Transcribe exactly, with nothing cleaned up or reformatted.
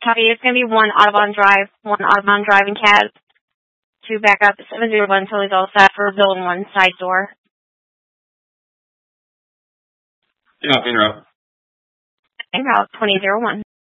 Copy. It's going to be one Audubon Drive, one Audubon Drive and cab. Two back up, seven zero one, totally all set for building one side door. Yeah, in route. En route, twenty zero one.